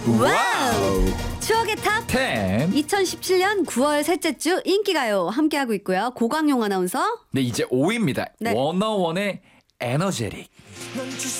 와우! 추억의 탑 10. 2017년 9월 셋째 주 인기가요 함께하고 있고요. 고광용 아나운서. 네, 이제 5위입니다. 네. 워너원의 에너제릭.